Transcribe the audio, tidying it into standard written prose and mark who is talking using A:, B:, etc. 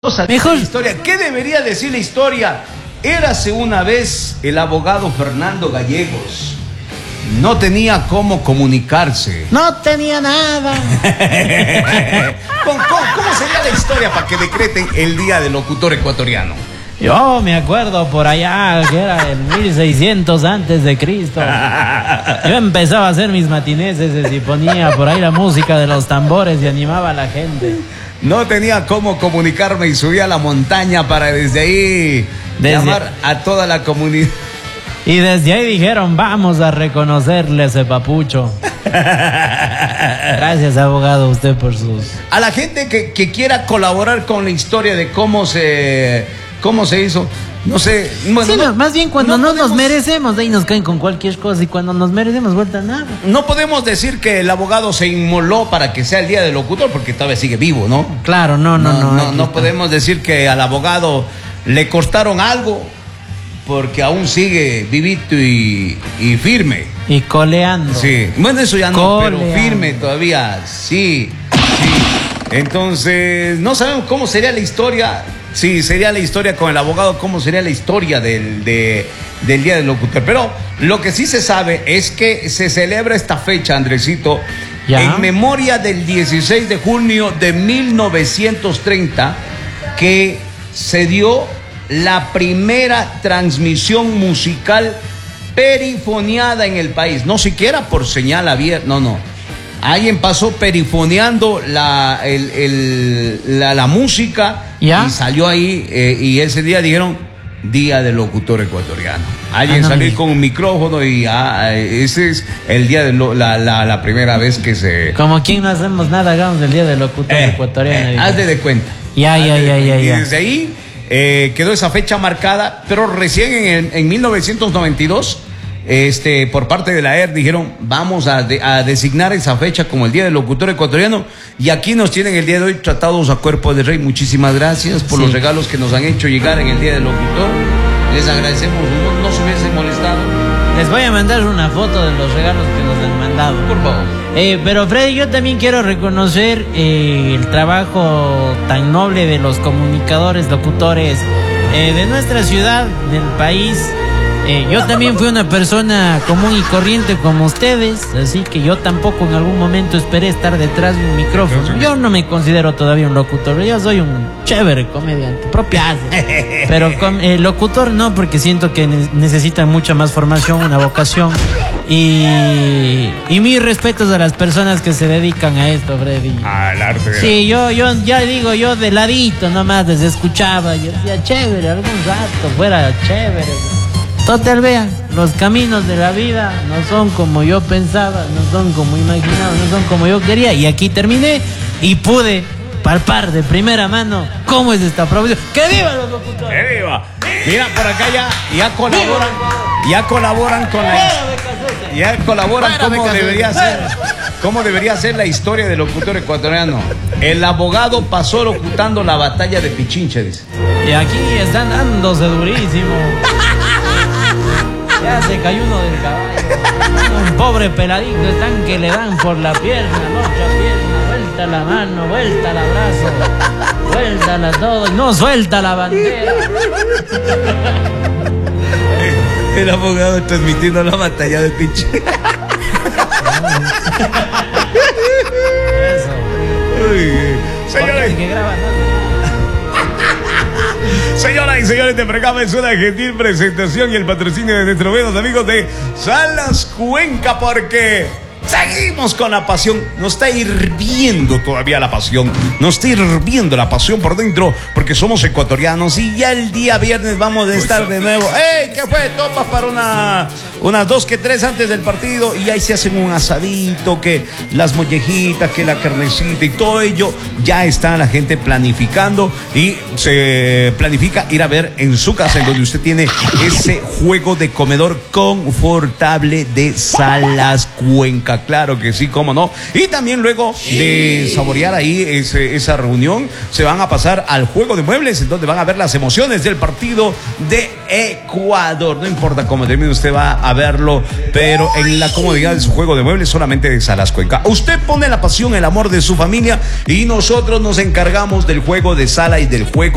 A: Mejor historia. ¿Qué debería decir la historia? Érase una vez el abogado Fernando Gallegos. No tenía cómo comunicarse.
B: No tenía nada.
A: ¿Cómo sería la historia para que decreten el Día del Locutor Ecuatoriano?
B: Yo me acuerdo por allá que era el 1600 antes de Cristo. Yo empezaba a hacer mis matineses y ponía por ahí la música de los tambores y animaba a la gente.
A: No tenía cómo comunicarme y subía a la montaña para desde ahí llamar a toda la comunidad.
B: Y desde ahí dijeron, vamos a reconocerle ese papucho. Gracias, abogado, usted por sus...
A: A la gente que quiera colaborar con la historia de cómo se hizo, no sé... Bueno,
B: sí, no, más bien cuando no nos merecemos, de ahí nos caen con cualquier cosa, y cuando nos merecemos, vuelta nada.
A: No podemos decir que el abogado se inmoló para que sea el Día del Locutor, porque todavía sigue vivo, ¿no?
B: Claro,
A: no podemos decir que al abogado le costaron algo, porque aún sigue vivito y firme.
B: Y coleando.
A: Sí, bueno, eso ya no, pero firme todavía, sí. Entonces, no sabemos cómo sería la historia. Sí, sería la historia con el abogado, cómo sería la historia del Día del Locutor. Pero lo que sí se sabe es que se celebra esta fecha, Andresito, ¿ya? En memoria del 16 de junio de 1930, que se dio la primera transmisión musical perifoneada en el país. No siquiera por señal abierta, no. Alguien pasó perifoneando la música, ¿ya? Y salió ahí, y ese día dijeron Día del Locutor Ecuatoriano. Alguien salió con un micrófono y ese es el día de la primera vez que se...
B: Como quien no hacemos nada, hagamos el Día del Locutor Ecuatoriano.
A: Hazte de cuenta.
B: Ya.
A: Y desde ahí quedó esa fecha marcada, pero recién en 1992... por parte de la ER dijeron, vamos a designar esa fecha como el Día del Locutor Ecuatoriano, y aquí nos tienen el día de hoy tratados a cuerpo de rey. Muchísimas gracias por los regalos que nos han hecho llegar en el Día del Locutor. Les agradecemos, no se hubiesen molestado.
B: Les voy a mandar una foto de los regalos que nos han mandado,
A: por favor.
B: Pero Freddy, yo también quiero reconocer el trabajo tan noble de los comunicadores, locutores de nuestra ciudad, del país. Yo también fui una persona común y corriente como ustedes, así que yo tampoco en algún momento esperé estar detrás de un micrófono. Yo no me considero todavía un locutor, yo soy un chévere comediante, pero locutor no, porque siento que necesitan mucha más formación, una vocación, y mis respetos a las personas que se dedican a esto, Freddy.
A: Al arte.
B: Sí, yo ya digo, yo de ladito nomás les escuchaba, yo decía chévere, algún rato fuera chévere. Total, vean, los caminos de la vida no son como yo pensaba, no son como imaginaba, no son como yo quería. Y aquí terminé y pude palpar de primera mano cómo es esta profesión. ¡Que viva los locutores!
A: ¡Que viva! Mira, por acá ya colaboran con cómo debería ser la historia del locutor ecuatoriano. El abogado pasó locutando la batalla de Pichincha, dice.
B: Y aquí están dándose durísimo. Ya se cayó uno del caballo. Un pobre peladito están que le dan por la pierna, otra pierna, vuelta la mano, vuelta el abrazo, vuéltala todo y no suelta la bandera.
A: El abogado transmitiendo la batalla de Pichi.
B: Eso.
A: Señores,
B: que graban,
A: señoras y señores, de Precama es una gentil presentación y el patrocinio de nuestros buenos amigos de Salas Cuenca, porque seguimos con la pasión. Nos está hirviendo todavía la pasión. Nos está hirviendo la pasión por dentro, porque somos ecuatorianos y ya el día viernes vamos a estar de nuevo. ¡Ey! ¿Qué fue? Topas para unas 2 que 3 antes del partido, y ahí se hacen un asadito, que las mollejitas, que la carnecita y todo ello. Ya está la gente planificando, y se planifica ir a ver en su casa, en donde usted tiene ese juego de comedor confortable de Salas Cuenca. Claro que sí, cómo no. Y también luego de saborear ahí esa reunión, se van a pasar al juego de muebles, en donde van a ver las emociones del partido de Ecuador. No importa cómo termine, usted va a verlo, pero en la comodidad de su juego de muebles, solamente de Salas Cuenca. Usted pone la pasión, el amor de su familia, y nosotros nos encargamos del juego de sala y del juego